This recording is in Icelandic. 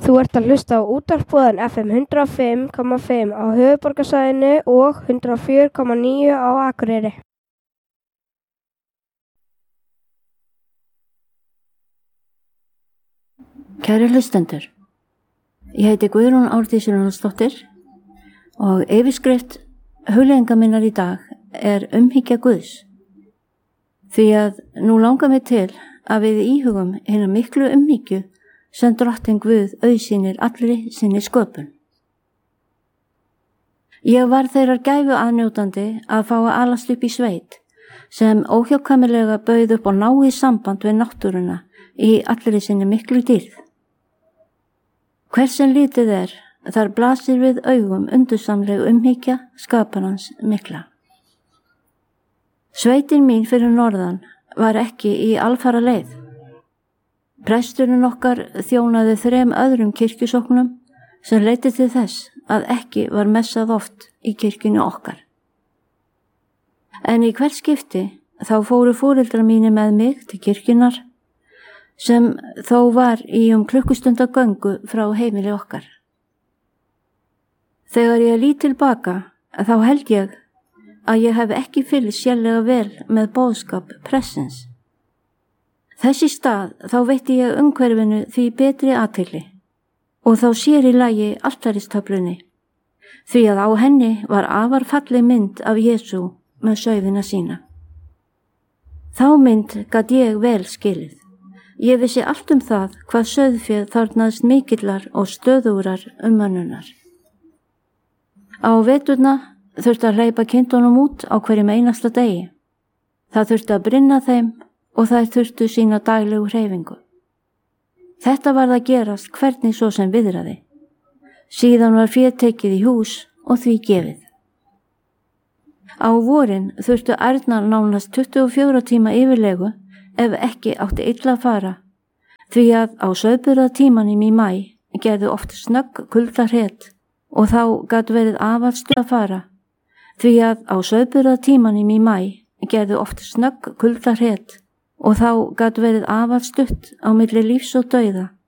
Þú ert að hlusta á útvarpsboðan FM 105,5 á höfuðborgarsvæðinu og 104,9 á Akureyri. Kæri hlustendur, ég heiti Guðrún Árdís Jónsdóttir og yfirskrift hugleiðinga minnar í dag er umhyggja Guðs. Því að nú langar mig til að við íhugum hina miklu umhyggju sem drottinn Guð auðsýnir allri sinni sköpun. Ég var þeirrar gæfu aðnjótandi að fá að alast upp í sveit sem óhjákvæmilega bauð upp á náið samband við náttúruna í allri sinni miklu dýrð. Hversin lítið er, þar blasir við augum undursamleg umhyggja skaparans mikla. Sveitin mín fyrir norðan var ekki í alfara leið. Presturinn okkar þjónaði 3 öðrum kirkjusóknum sem leiddi til þess að ekki var messað oft í kirkjunni okkar. En í hvert skipti þá fóru foreldrar mínir með mig til kirkjunar sem þó var í klukkustunda göngu frá heimili okkar. Þegar ég lít tilbaka þá held ég að ég hef ekki fylgst sérlega vel með boðskap prestsins. Þess í stað þá veitti ég umhverfinu því betri athygli og þá sér í lagi altaristöflunni, því að á henni var afar falleg mynd af Jesú með sauðina sína. Þá mynd gat ég vel skilið. Ég vissi allt það hvað sauðféð þarfnaðist mikillar og stöðugrar umönnunar. Á veturna þurfti að hleypa kindunum út á hverjum einasta degi. Það þurfti að brynna þeim og þær þurftu sína daglegu hreyfingu. Þetta varð að gerast hvernig svo sem viðraði. Síðan var féð tekið í hús og því gefið. Á vorin þurftu ærnar nánast 24 tíma yfirlegu ef ekki átti illa að fara, því að á sauðburðartímanum í maí gerðu oft snögg kuldahrét og þá gat verið afar stutt að fara, því að á sauðburðartímanum í maí gerðu oft snögg kuldahrét og þá gat verið afar stutt á milli lífs og dauða